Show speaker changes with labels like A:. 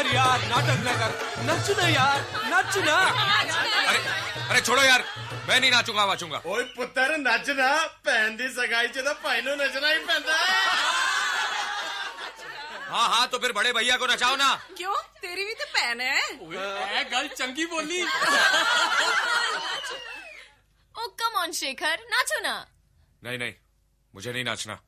A: यार नाटक न कर, नच ना यार, नच ना।
B: अरे छोड़ो यार, मैं नहीं नाचूंगा वाचूंगा।
C: ओए पुत्र नचना, भैन दी सगाई च तो भाई नूं नचना ही पैंदा है।
B: हाँ हाँ तो फिर बड़े भैया को नचाओ ना।
D: क्यों, तेरी भी तो भैन है।
A: गल चंगी बोली।
E: ओ कम ऑन शेखर, नाचो ना।
B: नहीं नहीं, मुझे नहीं नाचना।